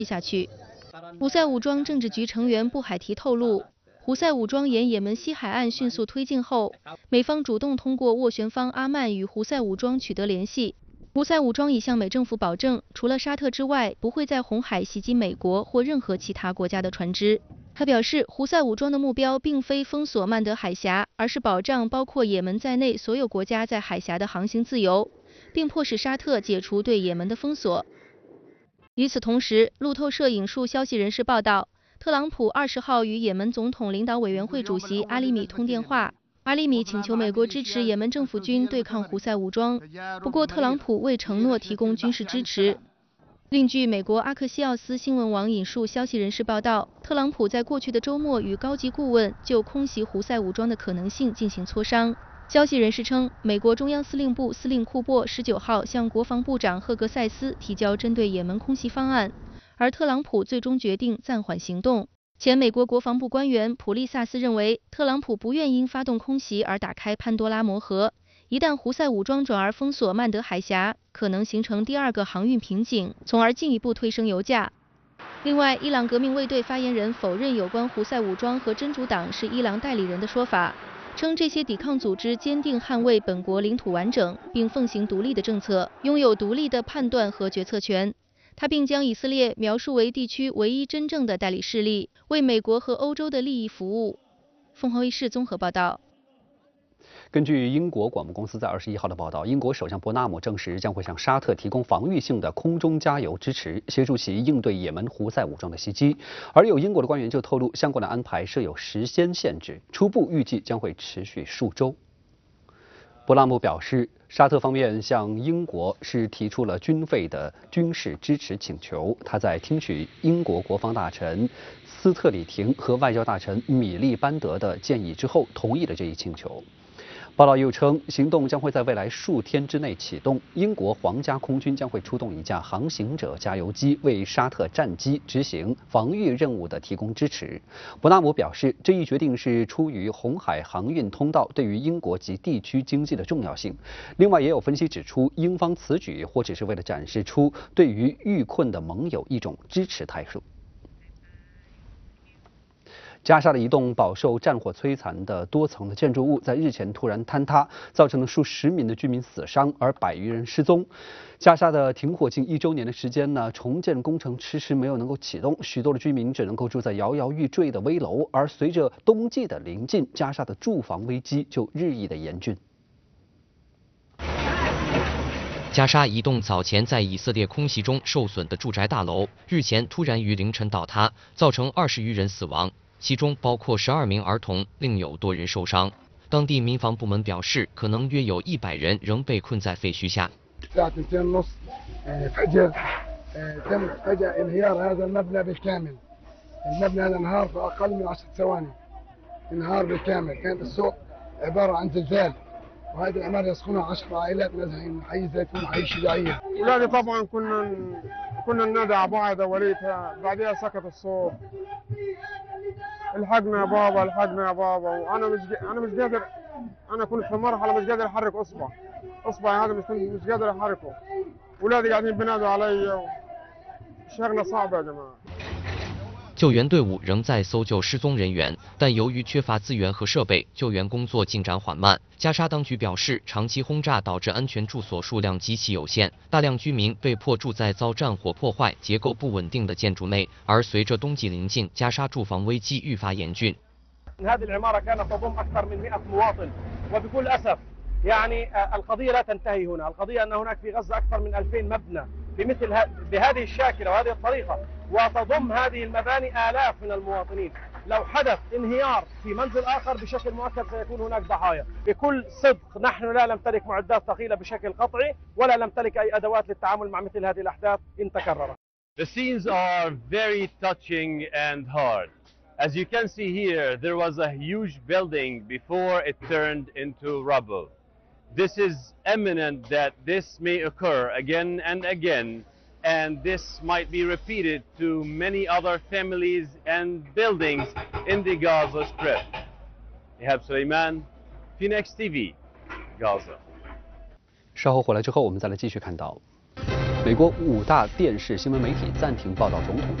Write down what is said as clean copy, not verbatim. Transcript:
下去。胡塞武装政治局成员布海提透露，胡塞武装沿也门西海岸迅速推进后，美方主动通过斡旋方阿曼与胡塞武装取得联系。胡塞武装已向美政府保证，除了沙特之外，不会在红海袭击美国或任何其他国家的船只。他表示，胡塞武装的目标并非封锁曼德海峡，而是保障包括也门在内所有国家在海峡的航行自由，并迫使沙特解除对也门的封锁。与此同时，路透社引述消息人士报道，特朗普20号与也门总统领导委员会主席阿里米通电话。阿里米请求美国支持也门政府军对抗胡塞武装，不过特朗普未承诺提供军事支持。另据美国阿克西奥斯新闻网引述消息人士报道，特朗普在过去的周末与高级顾问就空袭胡塞武装的可能性进行磋商。消息人士称，美国中央司令部司令库珀19号向国防部长赫格塞斯提交针对也门空袭方案，而特朗普最终决定暂缓行动。前美国国防部官员普利萨斯认为，特朗普不愿因发动空袭而打开潘多拉魔盒，一旦胡塞武装转而封锁曼德海峡，可能形成第二个航运瓶颈，从而进一步推升油价。另外，伊朗革命卫队发言人否认有关胡塞武装和真主党是伊朗代理人的说法，称这些抵抗组织坚定捍卫本国领土完整，并奉行独立的政策，拥有独立的判断和决策权。他并将以色列描述为地区唯一真正的代理势力，为美国和欧洲的利益服务。凤凰卫视综合报道。 根据英国广播公司在21号的报道，英国首相伯纳姆证实将会向沙特提供防御性的空中加油支持，协助其应对也门胡塞武装的袭击。而有英国的官员就透露，相关的安排设有时间限制，初步预计将会持续数周。伯纳姆表示，沙特方面向英国是提出了军费的军事支持请求。他在听取英国国防大臣斯特里廷和外交大臣米利班德的建议之后，同意了这一请求。报道又称，行动将会在未来数天之内启动。英国皇家空军将会出动一架航行者加油机，为沙特战机执行防御任务的提供支持。伯纳姆表示，这一决定是出于红海航运通道对于英国及地区经济的重要性。另外，也有分析指出，英方此举或只是为了展示出对于遇困的盟友一种支持态度。加沙的一栋饱受战火摧残的多层的建筑物在日前突然坍塌，造成了数十名的居民死伤，而100余人失踪。加沙的停火近1周年的时间呢，重建工程迟迟没有能够启动，许多的居民只能够住在摇摇欲坠的危楼。而随着冬季的临近，加沙的住房危机就日益的严峻。 加沙一栋早前在以色列空袭中受损的住宅大楼，日前突然于凌晨倒塌，造成20余人死亡。其中包括12名儿童，另有多人受伤。当地民防部门表示，可能约有100人仍被困在废墟下。 وهذه العمارة يسكنها 10 عائلات نازحين من حي زيتون وحي الشجاعية. ولادي طبعا كنا ننادي على بعض وليتها بعدها سكت الصوت. الحقنا يا بابا الحقنا يا بابا وانا مش قادر انا كنت في مرحلة مش قادر احرك اصبعي هذا مش قادر احركه. ولادي قاعدين بينادوا علي شغلة صعبة يا جماعة. 救援队伍仍在搜救失踪人员，但由于缺乏资源和设备，救援工作进展缓慢。加沙当局表示，长期轰炸导致安全住所数量极其有限，大量居民被迫住在遭战火破坏、结构不稳定的建筑内。而随着冬季临近，加沙住房危机愈发严峻。 هذه العمارة كانت تضم أكثر من 100 مواطن وبكل أسف يعني القضية لا تنتهي هنا، القضية أن هناك في غزة أكثر من 2000 مبنى بهذه الشاكلة وهذه الطريقة وتضم هذه المباني آلاف من المواطنين. لو حدث انهيار في منزل آخر بشكل مؤكد سيكون هناك ضحايا. بكل صدق نحن لا نمتلك معدات ثقيلة بشكل قطعي ولا نمتلك أي أدوات للتعامل مع مثل هذه الأحداث إن تكررت. The scenes are very touching and hard. As you can see here, there was a huge building before it turned into rubble. This is imminent that this may occur again and again, and this might be repeated to many other families and buildings in the Gaza Strip. Ihab Suleiman, Phoenix TV, Gaza. 稍后回来之后，我们再来继续看到。 美国5大电视新闻媒体暂停报道总统